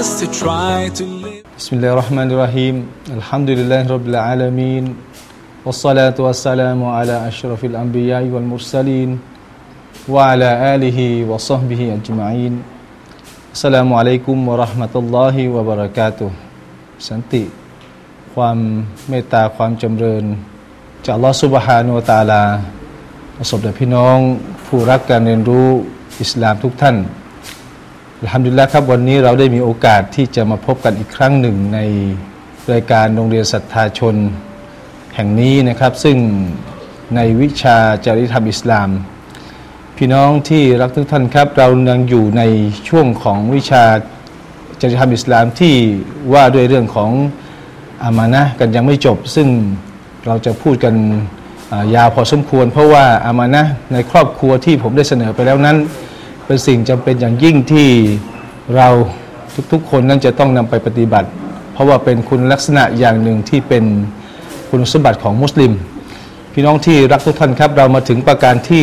just to try to live بسم الله الرحمن الرحيم الحمد لله رب العالمين والصلاة والسلام على أشرف الأنبياء والمرسلين وعلى آله وصحبه أجمعين السلام عليكم ورحمة الله وبركاته สันติความเมตตาความจำเริญจากอัลเลาะห์ซุบฮานะฮูวะตะอาลาประสบแด่พี่น้องผู้รักการเรียนรู้อิสลามทุกท่านอัลฮัมดุลิลละห์ครับวันนี้เราได้มีโอกาสที่จะมาพบกันอีกครั้งหนึ่งในรายการโรงเรียนศรัทธาชนแห่งนี้นะครับซึ่งในวิชาจริยธรรมอิสลามพี่น้องที่รักทุกท่านครับเรายังอยู่ในช่วงของวิชาจริยธรรมอิสลามที่ว่าด้วยเรื่องของอามานะห์กันยังไม่จบซึ่งเราจะพูดกันยาวพอสมควรเพราะว่าอามานะห์ในครอบครัวที่ผมได้เสนอไปแล้วนั้นเป็นสิ่งจำเป็นอย่างยิ่งที่เราทุกๆคนนั้นจะต้องนำไปปฏิบัติเพราะว่าเป็นคุณลักษณะอย่างหนึ่งที่เป็นคุณสมบัติของมุสลิมพี่น้องที่รักทุกท่านครับเรามาถึงประการที่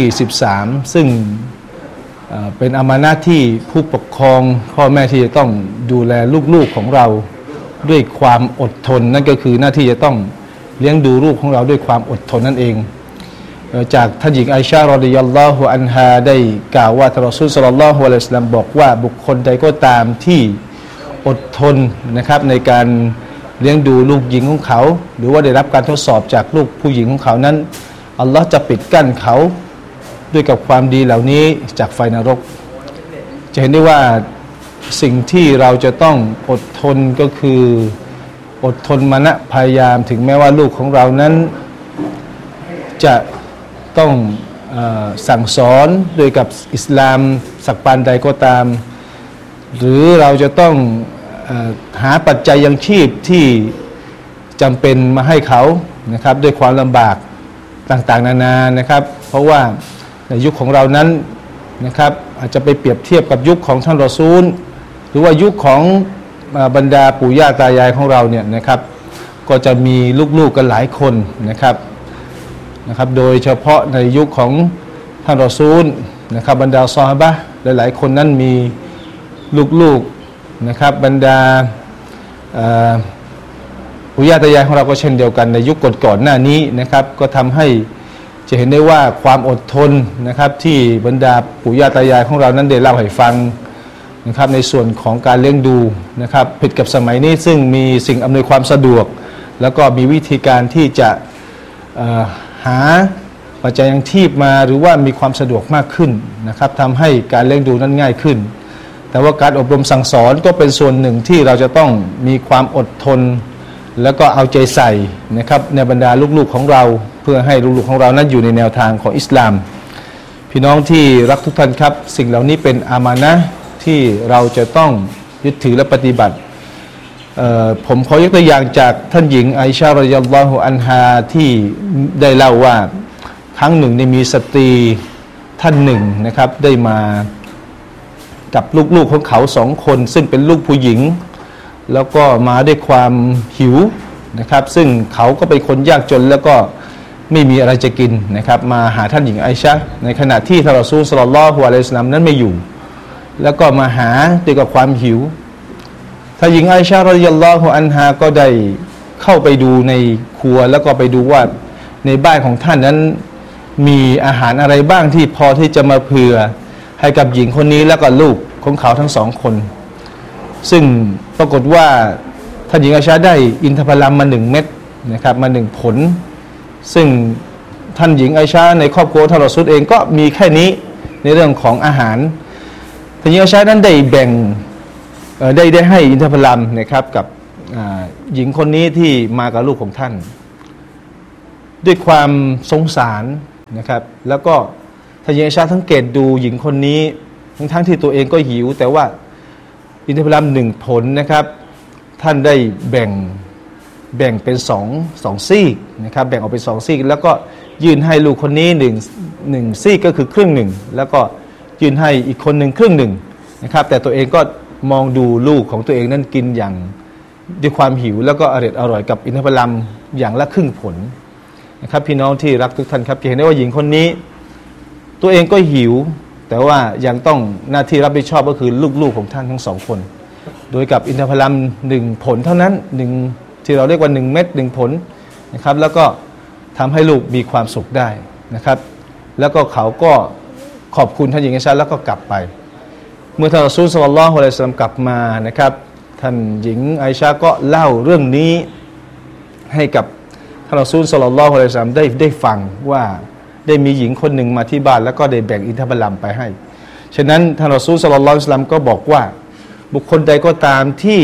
13ซึ่งเป็นอามานะห์ที่ผู้ปกครองพ่อแม่ที่จะต้องดูแลลูกๆของเราด้วยความอดทนนั่นก็คือหน้าที่จะต้องเลี้ยงดูลูกของเราด้วยความอดทนนั่นเองจากท่านหญิงไอชารอฎิยัลลอฮุอันฮาได้กล่าวว่าท่านรอซูลศ็อลลัลลอฮุอะลัยฮิวะซัลลัมบอกว่าบุคคลใดก็ตามที่อดทนนะครับในการเลี้ยงดูลูกหญิงของเขาหรือว่าได้รับการทดสอบจากลูกผู้หญิงของเขานั้นอัลลอฮ์จะปิดกั้นเขาด้วยกับความดีเหล่านี้จากไฟนรกจะเห็นได้ว่าสิ่งที่เราจะต้องอดทนก็คืออดทนมานะพยายามถึงแม้ว่าลูกของเรานั้นจะต้องสั่งสอนโดยกับอิสลามสักปานใดก็ตามหรือเราจะต้องหาปัจจัยยังชีพที่จำเป็นมาให้เขานะครับด้วยความลำบากต่างๆนานานะครับเพราะว่าในยุคของเรานั้นนะครับอาจจะไปเปรียบเทียบกับยุคของท่านรอซูลหรือว่ายุคของบรรดาปู่ย่าตายายของเราเนี่ยนะครับก็จะมีลูกๆกันหลายคนนะครับโดยเฉพาะในยุคของท่านรอซูลนะครับบรรดาซอฮาบะห์หลายๆคนนั้นมีลูกๆนะครับบรรดาปู่ย่าตายายของเราก็เช่นเดียวกันในยุคก่อนๆหน้านี้นะครับก็ทำให้จะเห็นได้ว่าความอดทนนะครับที่บรรดาปู่ย่าตายายของเรานั้นได้เล่าให้ฟังนะครับในส่วนของการเลี้ยงดูนะครับผิดกับสมัยนี้ซึ่งมีสิ่งอำนวยความสะดวกแล้วก็มีวิธีการที่จะหาปัจจัยยังชีพมาหรือว่ามีความสะดวกมากขึ้นนะครับทำให้การเลี้ยงดูนั้นง่ายขึ้นแต่ว่าการอบรมสั่งสอนก็เป็นส่วนหนึ่งที่เราจะต้องมีความอดทนแล้วก็เอาใจใส่นะครับในบรรดาลูกๆของเราเพื่อให้ลูกๆของเรานั้นอยู่ในแนวทางของอิสลามพี่น้องที่รักทุกท่านครับสิ่งเหล่านี้เป็นอามานะห์ที่เราจะต้องยึดถือและปฏิบัติผมขอยกตัวอย่างจากท่านหญิงไอชารอฎิยัลลอฮุอันฮาที่ได้เล่าว่าครั้งหนึ่งได้มีสตรีท่านหนึ่งนะครับได้มากับลูกๆของเขา2 คนซึ่งเป็นลูกผู้หญิงแล้วก็มาด้วยความหิวนะครับซึ่งเขาก็เป็นคนยากจนแล้วก็ไม่มีอะไรจะกินนะครับมาหาท่านหญิงไอชะห์ในขณะที่ท่านรอซูลศ็อลลัลลอฮุอะลัยฮิวะซัลลัมนั้นไม่อยู่แล้วก็มาหาด้วยกับความหิวท่านหญิงไอชะห์รอฎิยัลลอฮุอันฮาก็ได้เข้าไปดูในครัวแล้วก็ไปดูว่าในบ้านของท่านนั้นมีอาหารอะไรบ้างที่พอที่จะมาเผื่อให้กับหญิงคนนี้แล้วก็ลูกของเขาทั้ง2 คนซึ่งปรากฏว่าท่านหญิงไอชะห์ได้อินทผลัมมา1 เม็ดนะครับมา1 ผลซึ่งท่านหญิงไอชะห์ในครอบครัวท่านรอซูลเองก็มีแค่นี้ในเรื่องของอาหารท่านหญิงไอชะห์นั้นได้แบ่งได้ให้อินทผลัมนะครับกับหญิงคนนี้ที่มากับลูกของท่านด้วยความสงสารนะครับแล้วก็ท่านหญิงไอชะห์สังเกตดูหญิงคนนี้ทั้งที่ตัวเองก็หิวแต่ว่าอินทผลัม1 ผลนะครับท่านได้แบ่งเป็น2 ซีกนะครับแบ่งออกเป็น2 ซีกแล้วก็ยื่นให้ลูกคนนี้1 ซีกก็คือครึ่งหนึ่งแล้วก็ยื่นให้อีกคนหนึ่งครึ่งหนึ่งนะครับแต่ตัวเองก็มองดูลูกของตัวเองนั้นกินอย่างด้วยความหิวแล้วก็อร่อยกับอินทผลัมอย่างละครึ่งผลนะครับพี่น้องที่รักทุกท่านครับจะเห็นได้ว่าหญิงคนนี้ตัวเองก็หิวแต่ว่ายังต้องหน้าที่รับผิดชอบก็คือลูกๆของท่านทั้ง2 คนโดยกับอินทผลัม1ผลเท่านั้น1ที่เราเรียกว่า1เม็ด1ผลนะครับแล้วก็ทำให้ลูกมีความสุขได้นะครับแล้วก็เขาก็ขอบคุณท่านหญิงไอชาแล้วก็กลับไปเมื่อท่านรอซูล ศ็อลลัลลอฮุอะลัยฮิวะซัลลัมกลับมานะครับท่านหญิงไอชาก็เล่าเรื่องนี้ให้กับท่านรอซูล ศ็อลลัลลอฮุอะลัยฮิวะซัลลัมได้ฟังว่าได้มีหญิงคนหนึ่งมาที่บ้านแล้วก็ได้แบ่งอินทผลัมไปให้ฉะนั้นท่านรอซูล ศ็อลลัลลอฮุอะลัยฮิวะซัลลัมก็บอกว่าบุคคลใดก็ตามที่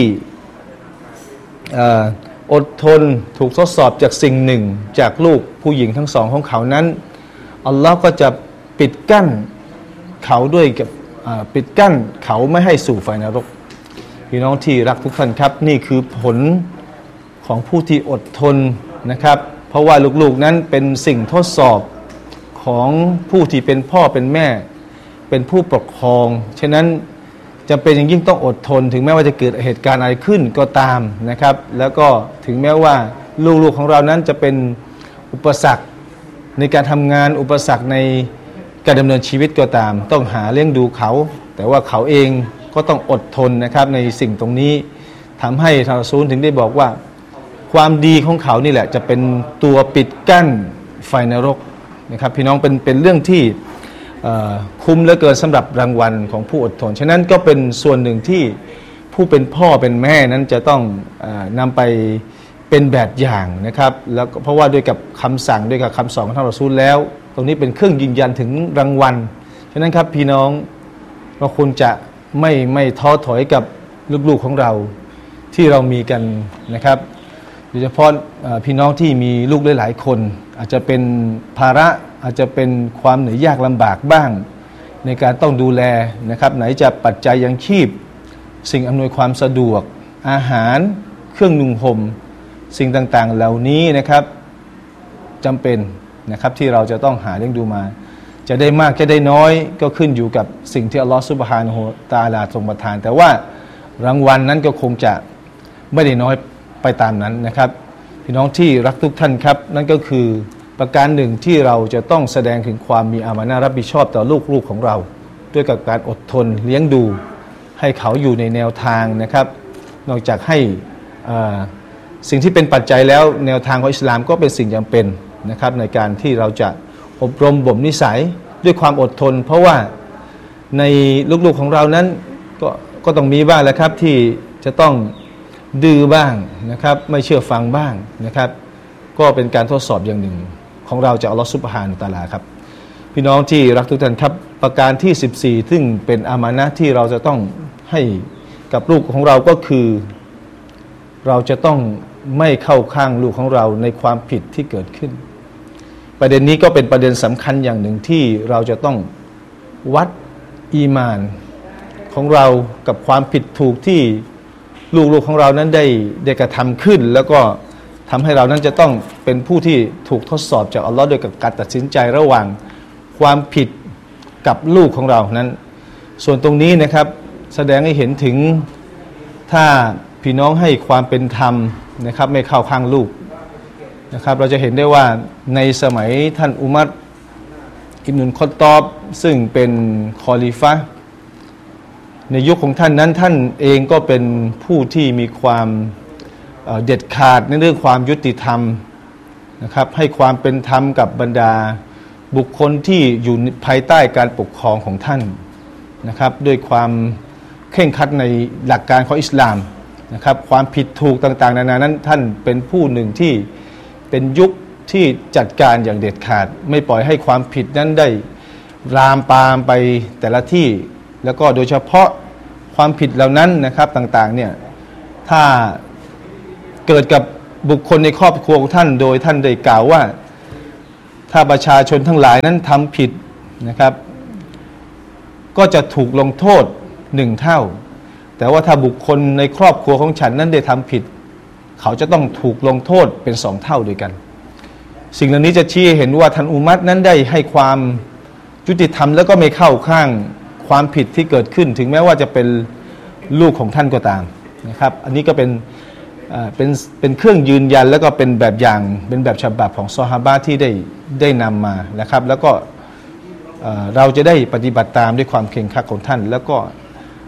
อดทนถูกทดสอบจากสิ่งหนึ่งจากลูกผู้หญิงทั้งสองของเขานั้นอัลลอฮ์ก็จะปิดกั้นเขาด้วยกับปิดกั้นเขาไม่ให้สู่ไฟนรกพี่น้องที่รักทุกท่านครับนี่คือผลของผู้ที่อดทนนะครับเพราะว่าลูกๆนั้นเป็นสิ่งทดสอบของผู้ที่เป็นพ่อเป็นแม่เป็นผู้ปกครองฉะนั้นจำเป็นอย่างยิ่งต้องอดทนถึงแม้ว่าจะเกิดเหตุการณ์อะไรขึ้นก็ตามนะครับแล้วก็ถึงแม้ว่าลูกๆของเรานั้นจะเป็นอุปสรรคในการทำงานอุปสรรคในการดำเนินชีวิตก็ตามต้องหาเลี้ยงดูเขาแต่ว่าเขาเองก็ต้องอดทนนะครับในสิ่งตรงนี้ทำให้ท่านรอซูลถึงได้บอกว่าความดีของเขานี่แหละจะเป็นตัวปิดกั้นไฟนรกนะครับพี่น้องเป็นเรื่องที่คุ้มเหลือเกินสำหรับรางวัลของผู้อดทนฉะนั้นก็เป็นส่วนหนึ่งที่ผู้เป็นพ่อเป็นแม่นั้นจะต้องนำไปเป็นแบบอย่างนะครับแล้วเพราะว่าด้วยกับคำสั่งด้วยกับคำสอนของท่านรอซูลแล้วตรงนี้เป็นเครื่องยืนยันถึงรางวัลฉะนั้นครับพี่น้องเราควรจะไม่ท้อถอยกับลูกๆของเราที่เรามีกันนะครับโดยเฉพาะพี่น้องที่มีลูกหลายๆคนอาจจะเป็นภาระอาจจะเป็นความเหนื่อยยากลำบากบ้างในการต้องดูแลนะครับไหนจะปัจจัยยังชีพสิ่งอำนวยความสะดวกอาหารเครื่องนุ่งห่มสิ่งต่างๆเหล่านี้นะครับจำเป็นนะครับที่เราจะต้องหาเลี้ยงดูมาจะได้มากจะได้น้อยก็ขึ้นอยู่กับสิ่งที่อัลลอฮฺซุบฮานะฮูวะตะอาลาทรงประทานแต่ว่ารางวัลนั้นก็คงจะไม่ได้น้อยไปตามนั้นนะครับพี่น้องที่รักทุกท่านครับนั่นก็คือประการหนึ่งที่เราจะต้องแสดงถึงความมีอามานะห์รับผิดชอบต่อลูกของเราด้วยกับการอดทนเลี้ยงดูให้เขาอยู่ในแนวทางนะครับนอกจากให้สิ่งที่เป็นปัจจัยแล้วแนวทางของอิสลามก็เป็นสิ่งจำเป็นนะครับในการที่เราจะอบรมบ่มนิสัยด้วยความอดทนเพราะว่าในลูกๆของเรานั้นก็ต้องมีบ้างแหละครับที่จะต้องดื้อบ้างนะครับไม่เชื่อฟังบ้างนะครับก็เป็นการทดสอบอย่างหนึ่งของเราจากอัลลอฮฺซุบฮานะฮูวะตะอาลาครับพี่น้องที่รักทุกท่านครับประการที่14ซึ่งเป็นอามานะห์ที่เราจะต้องให้กับลูกของเราก็คือเราจะต้องไม่เข้าข้างลูกของเราในความผิดที่เกิดขึ้นประเด็นนี้ก็เป็นประเด็นสำคัญอย่างหนึ่งที่เราจะต้องวัดอีมานของเรากับความผิดถูกที่ลูกของเรานั้นได้กระทำขึ้นแล้วก็ทำให้เรานั้นจะต้องเป็นผู้ที่ถูกทดสอบจากอัลลอฮ์โดยกับการตัดสินใจระหว่างความผิดกับลูกของเรานั้นส่วนตรงนี้นะครับแสดงให้เห็นถึงถ้าพี่น้องให้ความเป็นธรรมนะครับไม่เข้าข้างลูกนะครับเราจะเห็นได้ว่าในสมัยท่านอุมัรอิบนุลคอฏฏอบซึ่งเป็นคอลิฟะห์ในยุคของท่านนั้นท่านเองก็เป็นผู้ที่มีความเด็ดขาดในเรื่องความยุติธรรมนะครับให้ความเป็นธรรมกับบรรดาบุคคลที่อยู่ภายใต้การปกครองของท่านนะครับด้วยความเคร่งครัดในหลักการของอิสลามนะครับความผิดถูกต่างๆนานานั้นท่านเป็นผู้หนึ่งที่เป็นยุคที่จัดการอย่างเด็ดขาดไม่ปล่อยให้ความผิดนั้นได้ลามปามไปแต่ละที่แล้วก็โดยเฉพาะความผิดเหล่านั้นนะครับต่างๆเนี่ยถ้าเกิดกับบุคคลในครอบครัวของท่านโดยท่านได้กล่าวว่าถ้าประชาชนทั้งหลายนั้นทำผิดนะครับก็จะถูกลงโทษ1 เท่าแต่ว่าถ้าบุคคลในครอบครัวของฉันนั้นได้ทำผิดเขาจะต้องถูกลงโทษเป็น2 เท่าด้วยกันสิ่งเหล่านี้จะชี้ให้เห็นว่าท่านอุมัรนั้นได้ให้ความยุติธรรมแล้วก็ไม่เข้าข้างความผิดที่เกิดขึ้นถึงแม้ว่าจะเป็นลูกของท่านก็ตามนะครับอันนี้ก็เป็นเครื่องยืนยันแล้วก็เป็นแบบอย่างเป็นแบบฉบับของซอฮาบะห์ที่ได้นำมานะครับแล้วก็เราจะได้ปฏิบัติตามด้วยความเคร่งครัดของท่านแล้วก็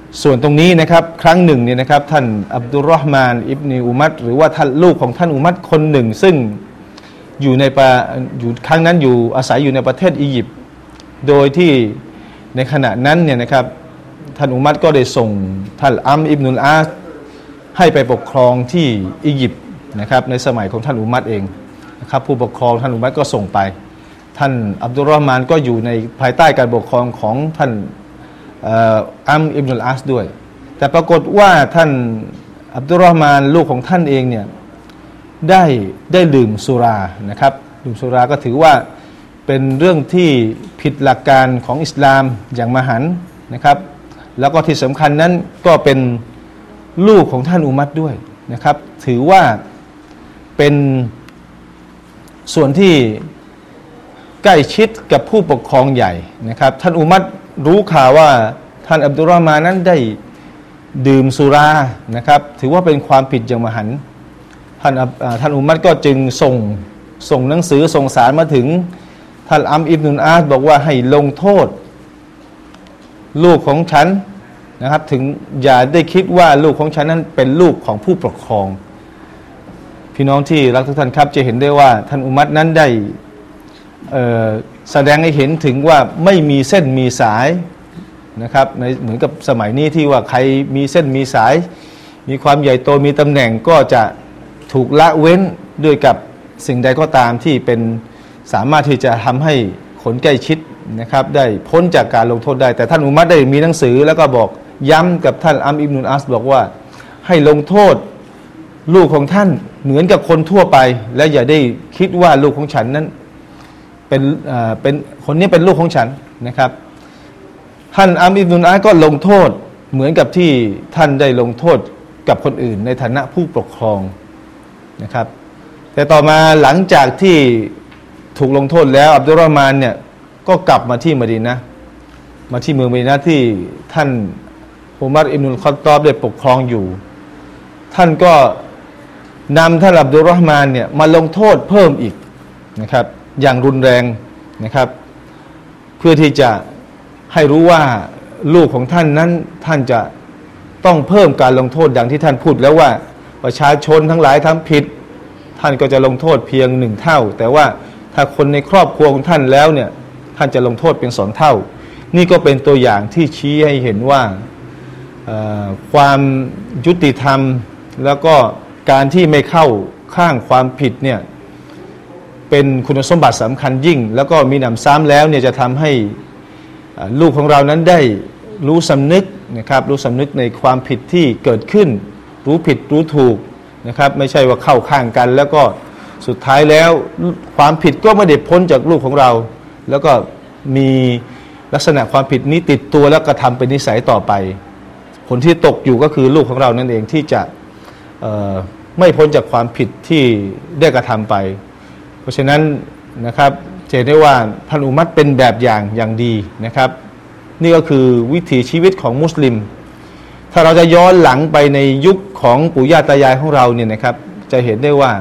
ส่วนตรงนี้นะครับครั้งหนึ่งเนี่ยนะครับท่านอับดุลรอฮ์มานอิบนีอุมัรหรือว่าท่านลูกของท่านอุมัรคนหนึ่งซึ่งอยู่ครั้งนั้นอยู่อาศัยอยู่ในประเทศอียิปต์โดยที่ในขณะนั้นเนี่ยนะครับท่านอุมัรก็ได้ส่งท่านอัมอิบนุลอาสให้ไปปกครองที่อียิปต์นะครับในสมัยของท่านอุมัรเองนะครับผู้ปกครองท่านอุมัรก็ส่งไปท่านอับดุลรอฮ์มานก็อยู่ในภายใต้การปกครองของท่านอัมอิบนุลอาสด้วยแต่ปรากฏว่าท่านอับดุลรอฮ์มานลูกของท่านเองเนี่ยได้ดื่มสุรานะครับดื่มสุราก็ถือว่าเป็นเรื่องที่ผิดหลักการของอิสลามอย่างมหันต์นะครับแล้วก็ที่สำคัญนั้นก็เป็นลูกของท่านอุมัรด้วยนะครับถือว่าเป็นส่วนที่ใกล้ชิดกับผู้ปกครองใหญ่นะครับท่านอุมัรรู้ข่าวว่าท่านอับดุลรอฮ์มานนั้นได้ดื่มสุรานะครับถือว่าเป็นความผิดอย่างมหันต์ท่านอุมัรก็จึงส่งหนังสือส่งสารมาถึงท่านอัมอิบนุลอาสบอกว่าให้ลงโทษลูกของฉันนะครับถึงอย่าได้คิดว่าลูกของฉันนั้นเป็นลูกของผู้ปกครองพี่น้องที่รักทุกท่านครับจะเห็นได้ว่าท่านอุมัรนั้นได้แสดงให้เห็นถึงว่าไม่มีเส้นมีสายนะครับเหมือนกับสมัยนี้ที่ว่าใครมีเส้นมีสายมีความใหญ่โตมีตำแหน่งก็จะถูกละเว้นด้วยกับสิ่งใดก็ตามที่เป็นสามารถที่จะทำให้คนใกล้ชิดนะครับได้พ้นจากการลงโทษได้แต่ท่านอุมัรได้มีหนังสือแล้วก็บอกย้ำกับท่านอัมอิบนุลอาสบอกว่าให้ลงโทษลูกของท่านเหมือนกับคนทั่วไปและอย่าได้คิดว่าลูกของฉันนั้นเป็นคนนี้เป็นลูกของฉันนะครับท่านอัมอิบนุลอาสก็ลงโทษเหมือนกับที่ท่านได้ลงโทษกับคนอื่นในฐานะผู้ปกครองนะครับแต่ต่อมาหลังจากที่ถูกลงโทษแล้วอับดุลรอฮ์มานเนี่ยก็กลับมาที่มะดีนะห์มาที่เมืองมะดีนะห์ที่ท่านอุมัรอิบนุลค็อฏฏอบได้ปกครองอยู่ท่านก็นำท่านอับดุลรอฮ์มานเนี่ยมาลงโทษเพิ่มอีกนะครับอย่างรุนแรงนะครับเพื่อที่จะให้รู้ว่าลูกของท่านนั้นท่านจะต้องเพิ่มการลงโทษดังที่ท่านพูดแล้วว่าประชาชนทั้งหลายทำผิดท่านก็จะลงโทษเพียง1 เท่าแต่ว่าถ้าคนในครอบครัวของท่านแล้วเนี่ยท่านจะลงโทษเป็น2 เท่านี่ก็เป็นตัวอย่างที่ชี้ให้เห็นว่าความยุติธรรมแล้วก็การที่ไม่เข้าข้างความผิดเนี่ยเป็นคุณสมบัติสำคัญยิ่งแล้วก็มีหนำซ้ำแล้วเนี่ยจะทำให้ลูกของเรานั้นได้รู้สำนึกนะครับรู้สำนึกในความผิดที่เกิดขึ้นรู้ผิดรู้ถูกนะครับไม่ใช่ว่าเข้าข้างกันแล้วก็สุดท้ายแล้วความผิดก็ไม่ได้พ้นจากลูกของเราแล้วก็มีลักษณะความผิดนี้ติดตัวแล้วก็ทำเป็นนิสัยต่อไปผลที่ตกอยู่ก็คือลูกของเรานั่นเองที่จะไม่พ้นจากความผิดที่ได้กระทำไปเพราะฉะนั้นนะครับจะเห็นได้ว่าท่านอุมัรเป็นแบบอย่างดีนะครับนี่ก็คือวิถีชีวิตของมุสลิมถ้าเราจะย้อนหลังไปในยุคของปู่ย่าตายายของเราเนี่ยนะครับจะเห็นได้ว่า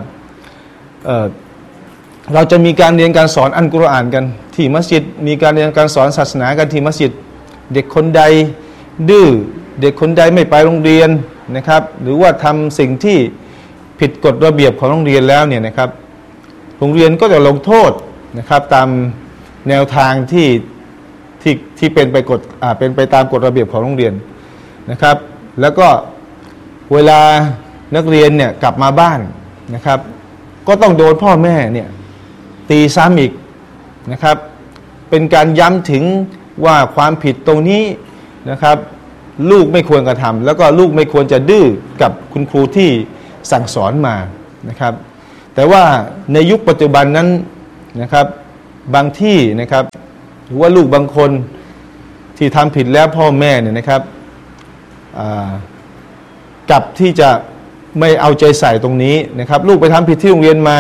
เราจะมีการเรียนการสอนอัลกุรอานกันที่มัสยิดมีการเรียนการสอนศาสนากันที่มัสยิดเด็กคนใดดื้อเด็กคนใดไม่ไปโรงเรียนนะครับหรือว่าทำสิ่งที่ผิดกฎระเบียบของโรงเรียนแล้วเนี่ยนะครับโรงเรียนก็จะลงโทษนะครับตามแนวทางที่เป็นไปตามกฎระเบียบของโรงเรียนนะครับแล้วก็เวลานักเรียนเนี่ยกลับมาบ้านนะครับก็ต้องโดนพ่อแม่เนี่ยตีซ้ำอีกนะครับเป็นการย้ำถึงว่าความผิดตรงนี้นะครับลูกไม่ควรกระทำแล้วก็ลูกไม่ควรจะดื้อกับคุณครูที่สั่งสอนมานะครับแต่ว่าในยุคปัจจุบันนั้นนะครับบางที่นะครับหรือว่าลูกบางคนที่ทำผิดแล้วพ่อแม่เนี่ยนะครับกลับที่จะไม่เอาใจใส่ตรงนี้นะครับลูกไปทำผิดที่โรงเรียนมา